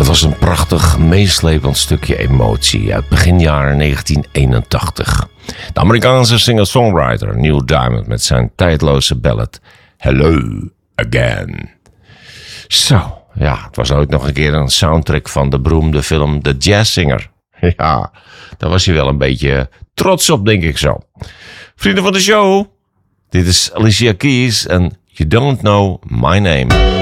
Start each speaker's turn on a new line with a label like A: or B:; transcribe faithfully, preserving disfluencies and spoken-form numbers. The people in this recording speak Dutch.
A: was een prachtig meeslepend stukje emotie uit begin jaren negentien eenentachtig. De Amerikaanse singer-songwriter Neil Diamond met zijn tijdloze ballad Hello Again. Zo, ja, het was ooit nog een keer een soundtrack van de beroemde film The Jazz Singer. Ja, daar was hij wel een beetje trots op, denk ik zo. Vrienden van de show, dit is Alicia Keys en You Don't Know My Name.